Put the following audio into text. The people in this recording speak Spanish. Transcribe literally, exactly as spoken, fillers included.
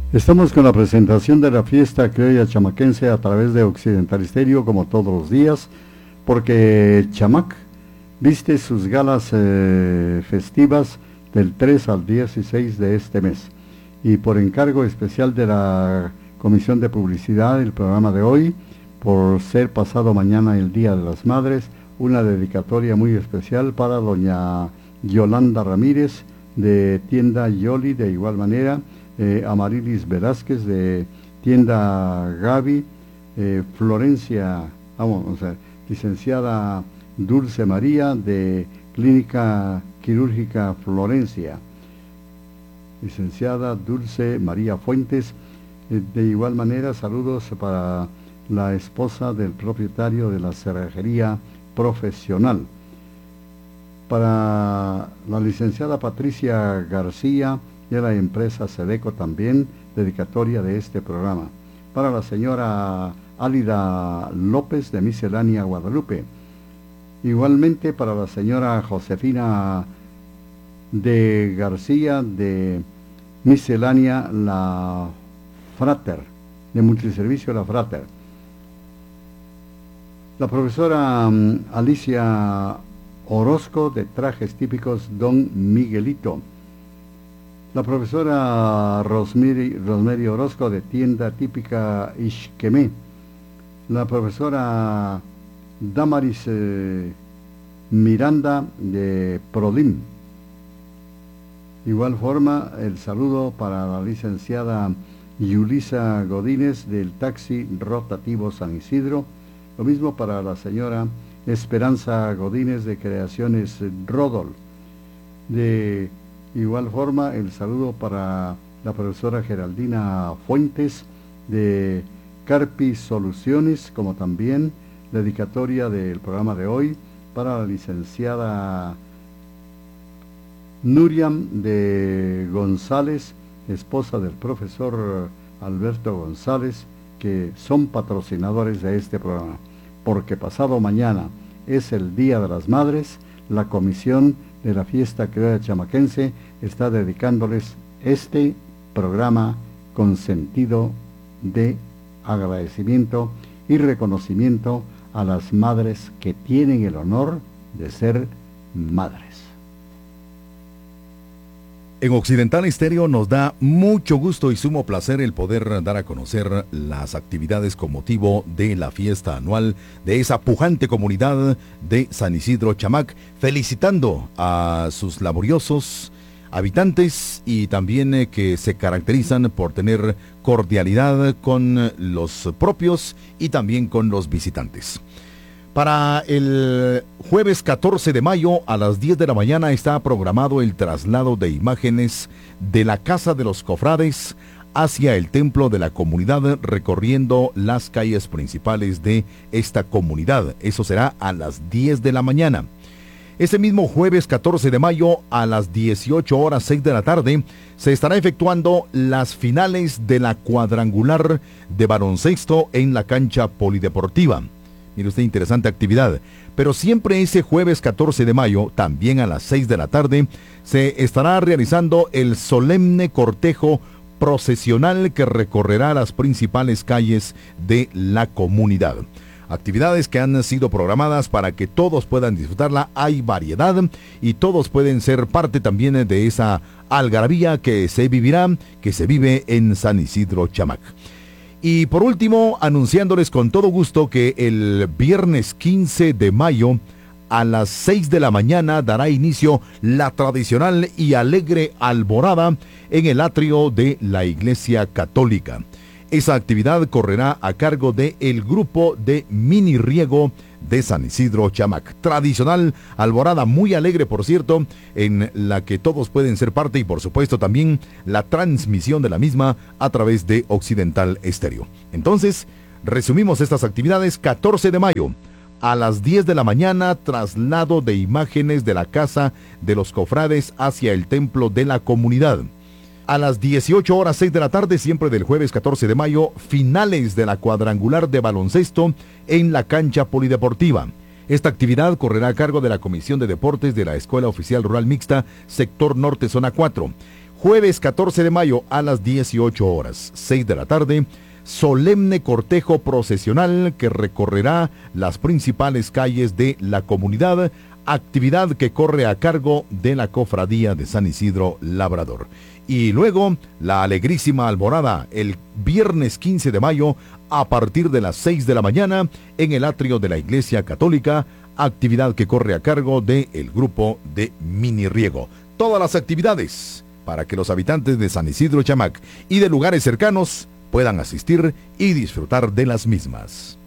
Estamos con la presentación de la fiesta criolla chamaquense a través de Occidental Estéreo, como todos los días, porque Chamac viste sus galas eh, festivas del tres al dieciséis de este mes. Y por encargo especial de la Comisión de Publicidad del programa de hoy, por ser pasado mañana el Día de las Madres, una dedicatoria muy especial para doña Yolanda Ramírez de tienda Yoli, de igual manera eh, Amarilis Velázquez de tienda Gaby, eh, Florencia, vamos, o sea, licenciada Dulce María de Clínica Quirúrgica Florencia, licenciada Dulce María Fuentes, eh, de igual manera saludos para la esposa del propietario de la cerrajería profesional. Para la licenciada Patricia García de la empresa Sedeco también, dedicatoria de este programa. Para la señora Álida López de Miscelánea Guadalupe. Igualmente para la señora Josefina de García de Miscelánea La Frater, de Multiservicio La Frater. La profesora um, Alicia Orozco de Trajes Típicos Don Miguelito. La profesora Rosemary, Rosemary Orozco de Tienda Típica Ixquemé. La profesora Damaris eh, Miranda de Prodim. Igual forma, el saludo para la licenciada Yulisa Godínez del Taxi Rotativo San Isidro. Lo mismo para la señora Esperanza Godínez de Creaciones Rodol. De igual forma, el saludo para la profesora Geraldina Fuentes de Carpi Soluciones, como también dedicatoria del programa de hoy para la licenciada Nuriam de González, esposa del profesor Alberto González, que son patrocinadores de este programa. Porque pasado mañana es el Día de las Madres, la Comisión de la Fiesta Criolla Chamaquense está dedicándoles este programa con sentido de agradecimiento y reconocimiento a las madres que tienen el honor de ser madres. En Occidental Estéreo nos da mucho gusto y sumo placer el poder dar a conocer las actividades con motivo de la fiesta anual de esa pujante comunidad de San Isidro Chamac, felicitando a sus laboriosos habitantes y también eh, que se caracterizan por tener cordialidad con los propios y también con los visitantes. Para el jueves catorce de mayo a las diez de la mañana está programado el traslado de imágenes de la Casa de los Cofrades hacia el templo de la comunidad, recorriendo las calles principales de esta comunidad. Eso será a las diez de la mañana. Ese mismo jueves catorce de mayo a las dieciocho horas seis de la tarde se estará efectuando las finales de la cuadrangular de baloncesto en la cancha polideportiva. Mire usted, interesante actividad. Pero siempre ese jueves catorce de mayo, también a las seis de la tarde, se estará realizando el solemne cortejo procesional que recorrerá las principales calles de la comunidad. Actividades que han sido programadas para que todos puedan disfrutarla. Hay variedad y todos pueden ser parte también de esa algarabía que se vivirá, que se vive en San Isidro Chamac. Y por último, anunciándoles con todo gusto que el viernes quince de mayo a las seis de la mañana dará inicio la tradicional y alegre alborada en el atrio de la Iglesia Católica. Esa actividad correrá a cargo de el grupo de mini riego de San Isidro Chamac. Tradicional alborada muy alegre, por cierto, en la que todos pueden ser parte y por supuesto también la transmisión de la misma a través de Occidental Estéreo. Entonces, resumimos estas actividades. Catorce de mayo a las diez de la mañana, traslado de imágenes de la Casa de los Cofrades hacia el templo de la comunidad. A las dieciocho horas seis de la tarde, siempre del jueves catorce de mayo, finales de la cuadrangular de baloncesto en la cancha polideportiva. Esta actividad correrá a cargo de la Comisión de Deportes de la Escuela Oficial Rural Mixta, Sector Norte, Zona cuatro. Jueves catorce de mayo a las dieciocho horas, seis de la tarde, solemne cortejo procesional que recorrerá las principales calles de la comunidad, actividad que corre a cargo de la Cofradía de San Isidro Labrador. Y luego, la alegrísima alborada, el viernes quince de mayo, a partir de las seis de la mañana, en el atrio de la Iglesia Católica, actividad que corre a cargo del grupo de Mini Riego. Todas las actividades para que los habitantes de San Isidro Chamac y de lugares cercanos puedan asistir y disfrutar de las mismas.